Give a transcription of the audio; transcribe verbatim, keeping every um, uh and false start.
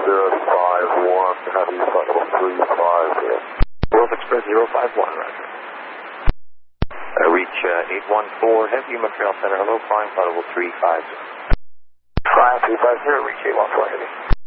zero five one, Heavy Flight Level three five zero. Wolf Express zero five one, roger. Uh, reach uh, eight one four, Heavy Montreal Center, hello, flying Flight Level three five zero. five three five zero, reach eight one four Heavy.